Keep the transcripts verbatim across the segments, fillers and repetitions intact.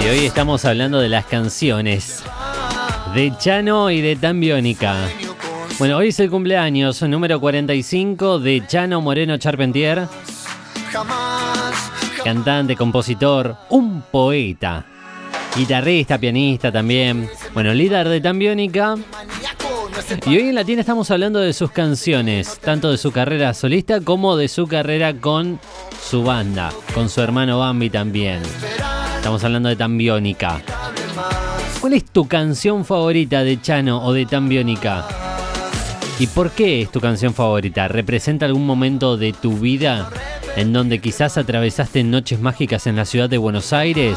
Y hoy estamos hablando de las canciones de Chano y de Tambiónica. Bueno, hoy es el cumpleaños número cuarenta y cinco de Chano Moreno Charpentier. Cantante, compositor, un poeta, guitarrista, pianista también. Bueno, líder de Tambiónica. Y hoy en Latina estamos hablando de sus canciones, tanto de su carrera solista como de su carrera con su banda, con su hermano Bambi también. Estamos hablando de Tambiónica. ¿Cuál es tu canción favorita de Chano o de Tambiónica? ¿Y por qué es tu canción favorita? ¿Representa algún momento de tu vida en donde quizás atravesaste noches mágicas en la ciudad de Buenos Aires?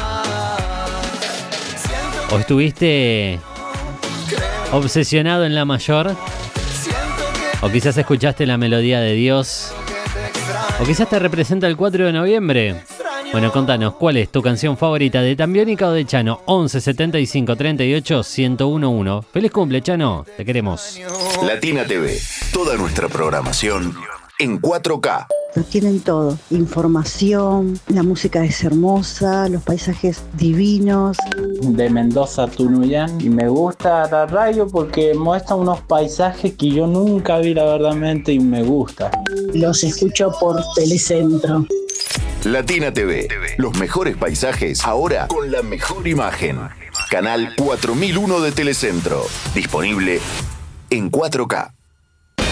¿O estuviste obsesionado en la mayor? ¿O quizás escuchaste la melodía de Dios? ¿O quizás te representa el cuatro de noviembre? Bueno, contanos, ¿cuál es tu canción favorita de Tambiónica o de Chano? once setenta y cinco treinta y ocho ciento uno. ¡Feliz cumple, Chano! Te queremos. Latina T V, toda nuestra programación en cuatro K. Lo tienen todo, información, la música es hermosa, los paisajes divinos. De Mendoza a Tunuyán, y me gusta la radio porque muestra unos paisajes que yo nunca vi, la verdadmente, y me gusta. Los escucho por Telecentro. Latina T V, los mejores paisajes ahora con la mejor imagen. Canal cuatro mil uno de Telecentro, disponible en cuatro K.